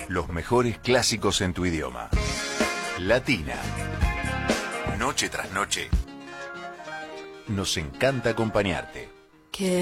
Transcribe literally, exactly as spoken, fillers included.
Los mejores clásicos en tu idioma. Latina. Noche tras noche. Nos encanta acompañarte. Que